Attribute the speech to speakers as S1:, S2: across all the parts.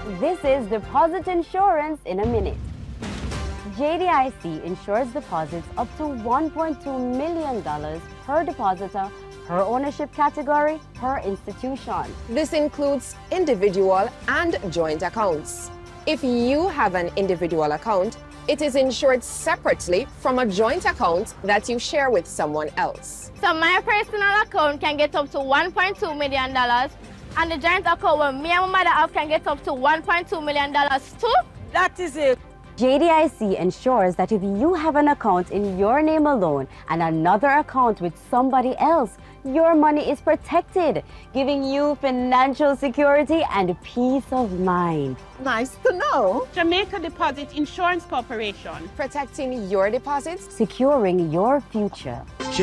S1: This is Deposit Insurance in a Minute. JDIC insures deposits up to $1.2 million per depositor, per ownership category, per institution.
S2: This includes individual and joint accounts. If you have an individual account, it is insured separately from a joint account that you share with someone else.
S3: So my personal account can get up to $1.2 million, and the joint account where me and my mother have can get up to $1.2 million too?
S4: That is it.
S1: JDIC ensures that if you have an account in your name alone and another account with somebody else, your money is protected, giving you financial security and peace of mind.
S4: Nice to know.
S5: Jamaica Deposit Insurance Corporation.
S2: Protecting your deposits,
S1: Securing your future.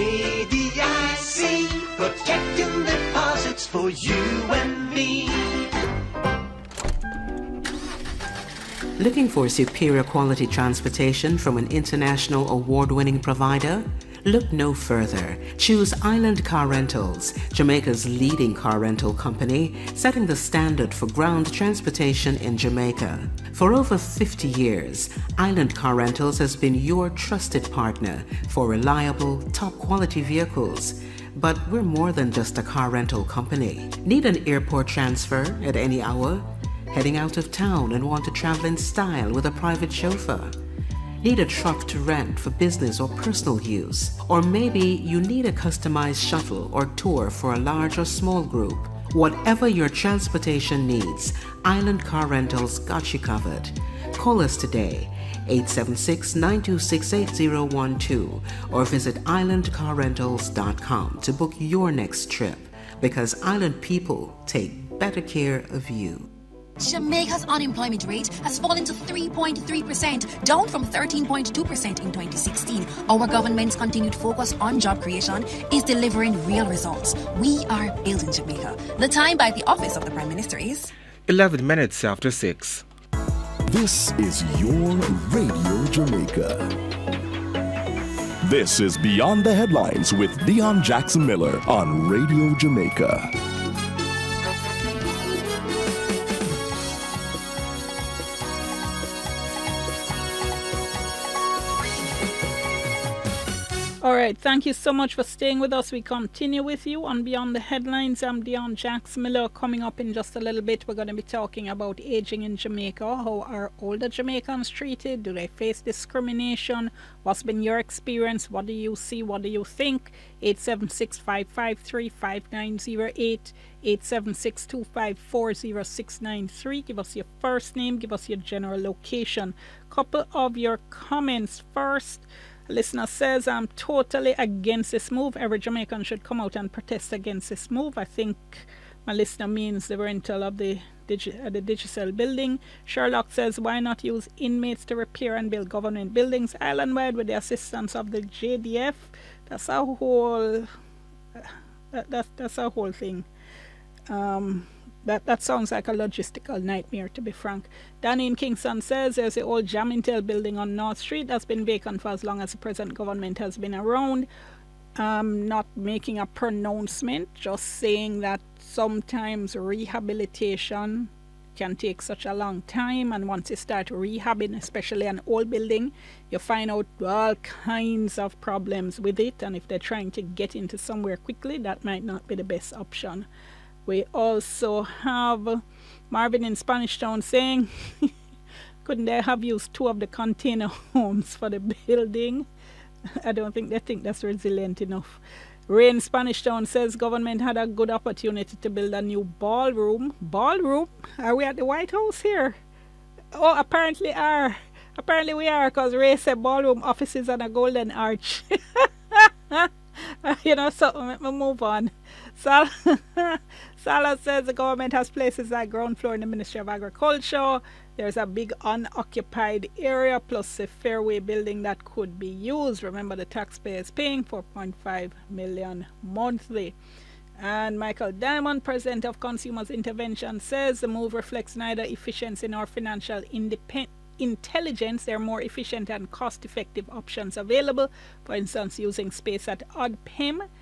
S6: JDIC, protecting deposits for you and me.
S7: Looking for superior quality transportation from an international award-winning provider? Look no further. Choose Island Car Rentals, Jamaica's leading car rental company, setting the standard for ground transportation in Jamaica. For over 50 years, Island Car Rentals has been your trusted partner for reliable, top-quality vehicles. But we're more than just a car rental company. Need an airport transfer at any hour? Heading out of town and want to travel in style with a private chauffeur? Need a truck to rent for business or personal use? Or maybe you need a customized shuttle or tour for a large or small group? Whatever your transportation needs, Island Car Rentals got you covered. Call us today, 876-926-8012, or visit islandcarrentals.com to book your next trip, because Island people take better care of you.
S8: Jamaica's unemployment rate has fallen to 3.3%, down from 13.2% in 2016. Our government's continued focus on job creation is delivering real results. We are building Jamaica. The time by the Office of the Prime Minister is
S9: 11 minutes after 6.
S10: This is your Radio Jamaica. This is Beyond the Headlines with Dion Jackson Miller on Radio Jamaica.
S5: All right, thank you so much for staying with us. We continue with you on Beyond the Headlines. I'm Dion Jackson Miller. Coming up in just a little bit, we're going to be talking about aging in Jamaica. How are older Jamaicans treated? Do they face discrimination? What's been your experience? What do you see? What do you think? 876-553-5908, 876-254-0693. Give us your first name. Give us your general location. Couple of your comments first. A listener says, I'm totally against this move. Every Jamaican should come out and protest against this move. I think my listener means the rental of the Digicel building. Sherlock says, why not use inmates to repair and build government buildings island-wide with the assistance of the JDF? That's our whole that's our whole thing. That sounds like a logistical nightmare, to be frank. Danny in Kingston says there's the old Jamintel building on North Street that's been vacant for as long as the present government has been around. Not making a pronouncement, just saying that sometimes rehabilitation can take such a long time, and once you start rehabbing, especially an old building, you find out all kinds of problems with it, and if they're trying to get into somewhere quickly, that might not be the best option. We also have Marvin in Spanish Town saying, couldn't they have used 2 of the container homes for the building? I don't think they think that's resilient enough. Ray in Spanish Town says government had a good opportunity to build a new ballroom. Ballroom? Are we at the White House here? Oh, apparently we are, because Ray said ballroom offices and a golden arch. So let me move on. Salah says the government has places like ground floor in the Ministry of Agriculture. There's a big unoccupied area plus a fairway building that could be used. Remember, the taxpayer is paying $4.5 million monthly. And Michael Diamond, president of Consumers Intervention, says the move reflects neither efficiency nor financial intelligence. There are more efficient and cost-effective options available. For instance, using space at Odd Pim